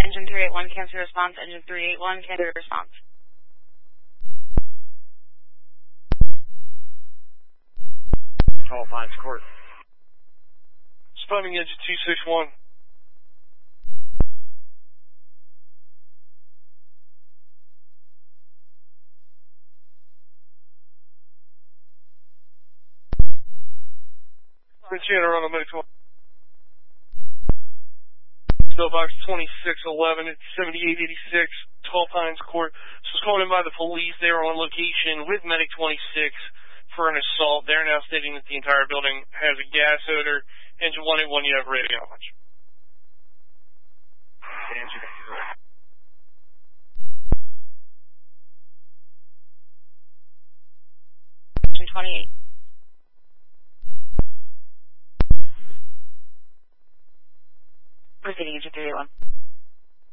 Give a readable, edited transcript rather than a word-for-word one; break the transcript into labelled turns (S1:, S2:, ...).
S1: Engine 381, cancel response. Engine 381, cancel response.
S2: All fines court.
S3: Responding engine 261. Center on the medic 20. Cell box 2611 at 7886, 12 Pines Court. This was called in by the police. They were on location with medic 26 for an assault. They're now stating that the entire building has a gas odor. Engine 181, you have radio knowledge.
S1: Engine 28. Proceeding engine 381.